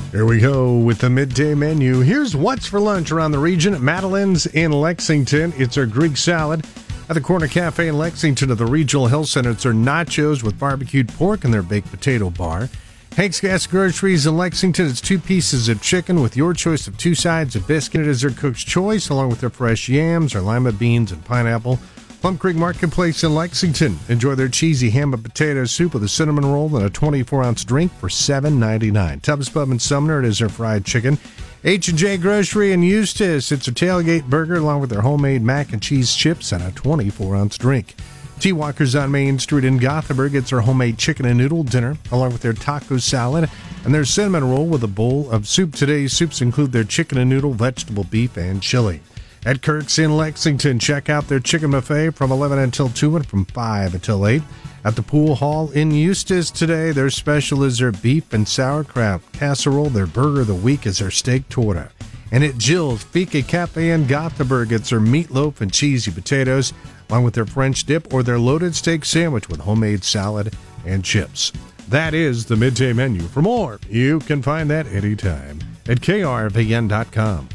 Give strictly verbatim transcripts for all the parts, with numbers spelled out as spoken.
Here we go with the midday menu. Here's what's for lunch around the region at Madeline's in Lexington. It's our Greek salad. At the Corner Cafe in Lexington at the Regional Health Center, it's our nachos with barbecued pork and their baked potato bar. Hank's Gas Groceries in Lexington, it's two pieces of chicken with your choice of two sides of biscuit. It is their cook's choice, along with their fresh yams, their lima beans, and pineapple. Plum Creek Marketplace in Lexington. Enjoy their cheesy ham and potato soup with a cinnamon roll and a twenty-four ounce drink for seven ninety-nine. Tubbs Pub in Sumner, it is their fried chicken. H and J Grocery in Eustis, it's a tailgate burger along with their homemade mac and cheese chips and a twenty-four ounce drink. T. Walker's on Main Street in Gothenburg, it's their homemade chicken and noodle dinner along with their taco salad and their cinnamon roll with a bowl of soup. Today's soups include their chicken and noodle, vegetable, beef, and chili. At Kirk's in Lexington, check out their chicken buffet from eleven until two and from five until eight. At the Pool Hall in Eustis today, their special is their beef and sauerkraut casserole. Their burger of the week is their steak torta. And at Jill's Fika Cafe in Gothenburg, it's their meatloaf and cheesy potatoes, along with their French dip or their loaded steak sandwich with homemade salad and chips. That is the midday menu. For more, you can find that anytime at K R V N dot com.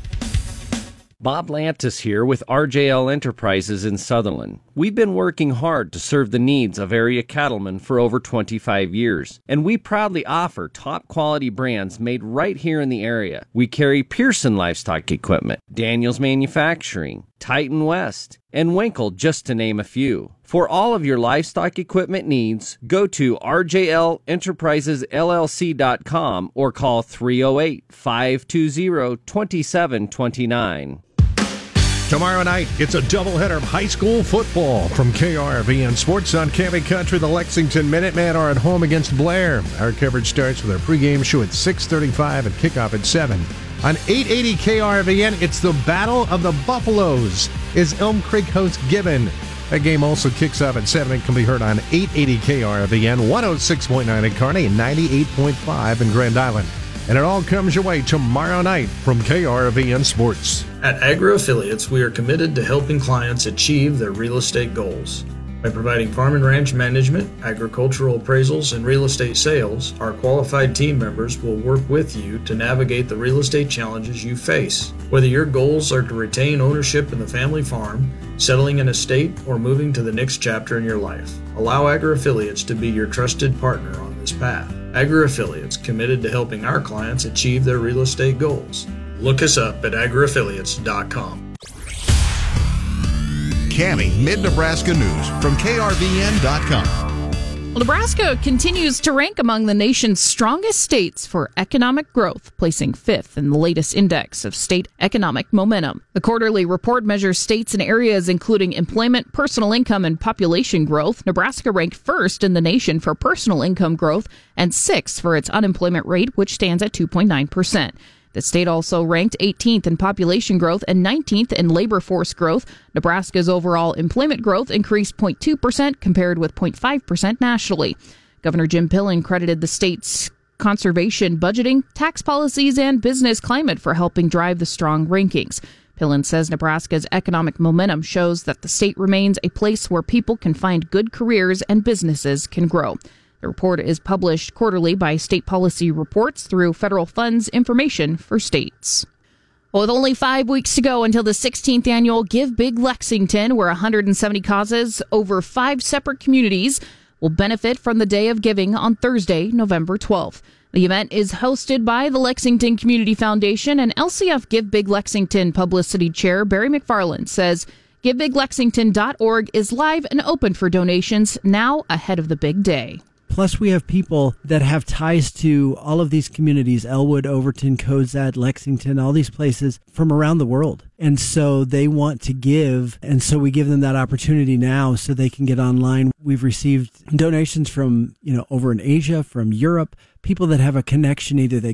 Bob Lantis here with R J L Enterprises in Sutherland. We've been working hard to serve the needs of area cattlemen for over twenty-five years, and we proudly offer top-quality brands made right here in the area. We carry Pearson Livestock Equipment, Daniels Manufacturing, Titan West, and Winkle, just to name a few. For all of your livestock equipment needs, go to R J L Enterprises L L C dot com or call three oh eight, five two zero, two seven two nine. Tomorrow night, it's a doubleheader of high school football from K R V N Sports on Camping Country. The Lexington Minutemen are at home against Blair. Our coverage starts with our pregame show at six thirty-five and kickoff at seven. On eight eighty K R V N, it's the Battle of the Buffaloes as Elm Creek hosts Gibbon. That game also kicks off at seven and can be heard on eight eighty K R V N, one oh six point nine in Kearney, and ninety-eight point five in Grand Island. And it all comes your way tomorrow night from K R V N Sports. At Agro Affiliates, we are committed to helping clients achieve their real estate goals. By providing farm and ranch management, agricultural appraisals, and real estate sales, our qualified team members will work with you to navigate the real estate challenges you face. Whether your goals are to retain ownership in the family farm, settling an estate, or moving to the next chapter in your life, allow Agro Affiliates to be your trusted partner on this path. Agro Affiliates, committed to helping our clients achieve their real estate goals. Look us up at agro affiliates dot com. Cami Mid-Nebraska News from K R V N dot com. Well, Nebraska continues to rank among the nation's strongest states for economic growth, placing fifth in the latest index of state economic momentum. The quarterly report measures states and areas including employment, personal income, and population growth. Nebraska ranked first in the nation for personal income growth and sixth for its unemployment rate, which stands at two point nine percent. The state also ranked eighteenth in population growth and nineteenth in labor force growth. Nebraska's overall employment growth increased zero point two percent compared with zero point five percent nationally. Governor Jim Pillen credited the state's conservation budgeting, tax policies, and business climate for helping drive the strong rankings. Pillen says Nebraska's economic momentum shows that the state remains a place where people can find good careers and businesses can grow. The report is published quarterly by State Policy Reports through federal funds information for states. Well, with only five weeks to go until the sixteenth annual Give Big Lexington, where one hundred seventy causes over five separate communities will benefit from the Day of Giving on Thursday, November twelfth. The event is hosted by the Lexington Community Foundation, and L C F Give Big Lexington Publicity Chair Barry McFarland says give big lexington dot org is live and open for donations now ahead of the big day. Plus, we have people that have ties to all of these communities, Elwood, Overton, Cozad, Lexington, all these places from around the world. And so they want to give, and so we give them that opportunity now so they can get online. We've received donations from, you know, over in Asia, from Europe, people that have a connection, either they